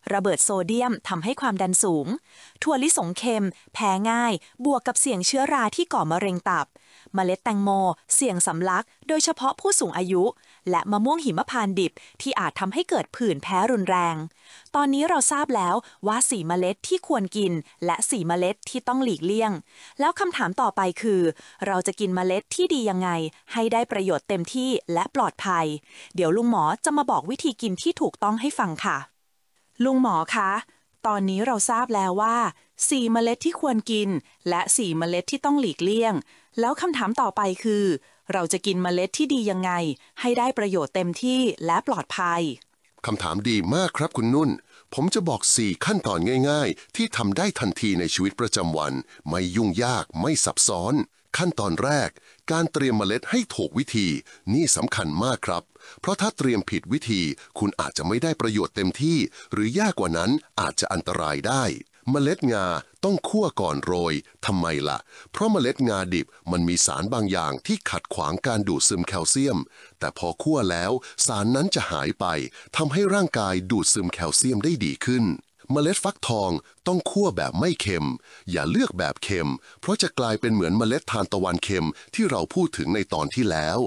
ระเบิดโซเดียมทำให้ความดันสูงถั่วลิสงเค็มแพ้ง่ายบวกกับเสี่ยงเชื้อราที่ก่อมะเร็งตับเมล็ดแตงโมเสี่ยงสำลักโดยเฉพาะผู้สูงอายุและมะม่วงหิมพานต์ดิบที่อาจทำให้เกิดผื่นแพ้รุนแรงตอนนี้เราทราบแล้วว่า4เมล็ดที่ควรกินและ4เมล็ดที่ต้องหลีกเลี่ยงแล้วคำถามต่อไปคือเราจะกินเมล็ดที่ดียังไงให้ได้ประโยชน์เต็มที่และปลอดภัยเดี๋ยวลุงหมอจะมาบอกวิธีกินที่ถูกต้องให้ฟังค่ะลุงหมอคะตอนนี้เราทราบแล้วว่า4เมล็ดที่ควรกินและ4เมล็ดที่ต้องหลีกเลี่ยงแล้วคำถามต่อไปคือเราจะกินเมล็ดที่ดียังไงให้ได้ประโยชน์เต็มที่และปลอดภัยคำถามดีมากครับคุณนุ่นผมจะบอก4ขั้นตอนง่ายๆที่ทำได้ทันทีในชีวิตประจำวันไม่ยุ่งยากไม่ซับซ้อนขั้นตอนแรกการเตรียมเมล็ดให้ถูกวิธีนี่สำคัญมากครับเพราะถ้าเตรียมผิดวิธีคุณอาจจะไม่ได้ประโยชน์เต็มที่หรือยากกว่านั้นอาจจะอันตรายได้เมล็ดงาต้องคั่วก่อนโรยทำไมล่ะเพราะเมล็ดงาดิบมันมีสารบางอย่างที่ขัดขวางการดูดซึมแคลเซียมแต่พอคั่วแล้วสารนั้นจะหายไปทำให้ร่างกายดูดซึมแคลเซียมได้ดีขึ้นเมล็ดฟักทองต้องคั่วแบบไม่เค็มอย่าเลือกแบบเค็มเพราะจะกลายเป็นเหมือนเมล็ดทานตะวันเค็มที่เราพูดถึงในตอนที่แล้ว